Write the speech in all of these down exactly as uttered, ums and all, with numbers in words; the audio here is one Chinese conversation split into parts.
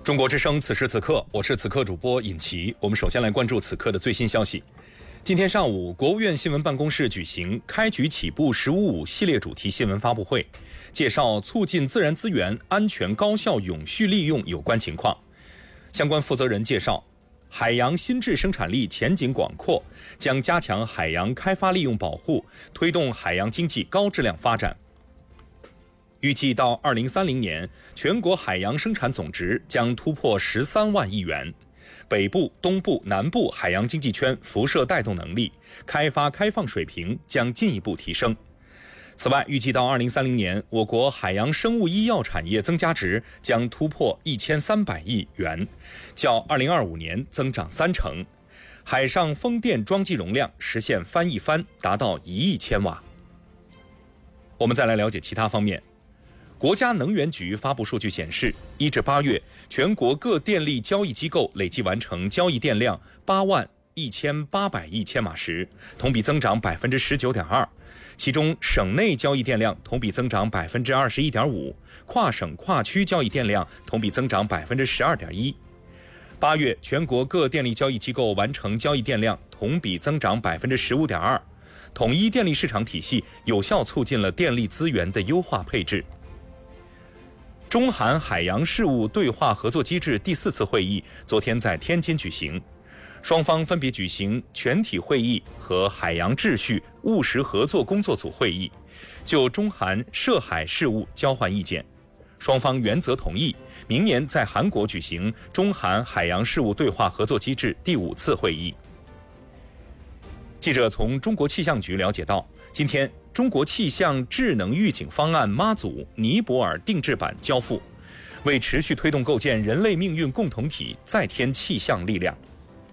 中国之声，此时此刻，我是此刻主播尹奇。我们首先来关注此刻的最新消息。今天上午，国务院新闻办公室举行开局起步“十五五”系列主题新闻发布会，介绍促进自然资源安全高效永续利用有关情况。相关负责人介绍，海洋新质生产力前景广阔，将加强海洋开发利用保护，推动海洋经济高质量发展。预计到二零三零年，全国海洋生产总值将突破十三万亿元。北部、东部、南部海洋经济圈辐射带动能力、开发开放水平将进一步提升。此外，预计到二零三零年，我国海洋生物医药产业增加值将突破一千三百亿元，较二零二五年增长三成。海上风电装机容量实现翻一番，达到一亿千瓦。我们再来了解其他方面。国家能源局发布数据显示，一至八月，全国各电力交易机构累计完成交易电量八万一千八百亿千瓦时，同比增长百分之十九点二。其中，省内交易电量同比增长百分之二十一点五，跨省跨区交易电量同比增长百分之十二点一。八月，全国各电力交易机构完成交易电量同比增长百分之十五点二。统一电力市场体系有效促进了电力资源的优化配置。中韩海洋事务对话合作机制第四次会议昨天在天津举行，双方分别举行全体会议和海洋秩序务实合作工作组会议，就中韩涉海事务交换意见。双方原则同意，明年在韩国举行中韩海洋事务对话合作机制第五次会议。记者从中国气象局了解到，今天中国气象智能预警方案妈祖尼泊尔定制版交付，为持续推动构建人类命运共同体再添气象力量。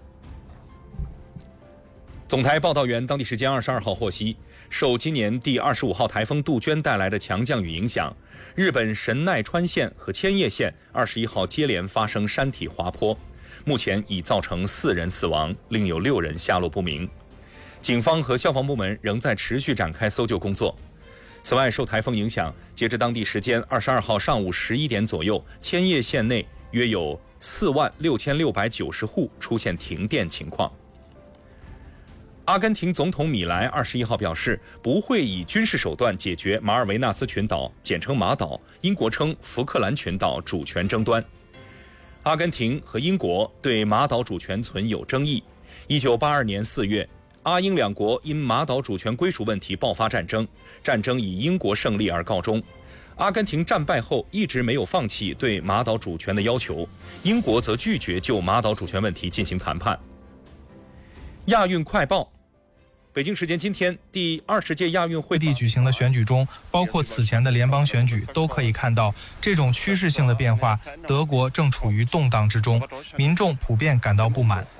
总台报道员当地时间二十二号获悉，受今年第二十五号台风杜鹃带来的强降雨影响，日本神奈川县和千叶县二十一号接连发生山体滑坡，目前已造成四人死亡，另有六人下落不明。警方和消防部门仍在持续展开搜救工作。此外，受台风影响，截至当地时间二十二号上午十一点左右，千叶县内约有四万六千六百九十户出现停电情况。阿根廷总统米莱二十一号表示，不会以军事手段解决马尔维纳斯群岛（简称马岛）英国称福克兰群岛主权争端。阿根廷和英国对马岛主权存有争议。一九八二年四月，阿英两国因马岛主权归属问题爆发战争，战争以英国胜利而告终。阿根廷战败后一直没有放弃对马岛主权的要求，英国则拒绝就马岛主权问题进行谈判。亚运快报。北京时间今天，第二十届亚运会地举行的选举中，包括此前的联邦选举，都可以看到这种趋势性的变化。德国正处于动荡之中，民众普遍感到不满。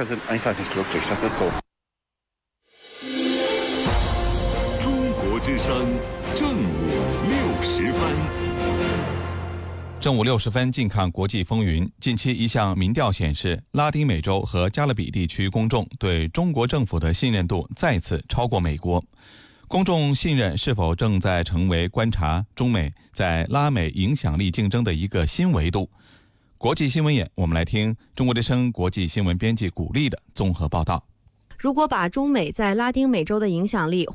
中国之声正午六十分。 正午六十分，近看国际风云。近期一项民调显示，拉丁美洲和加勒比地区公众对中国政府的信任度再次超过美国。公众信任是否正在成为观察中美在拉美影响力竞争的一个新维度？国际新闻眼，我们来听中国之声国际新闻编辑古丽的综合报道。 如果把中美在拉丁美洲的影响力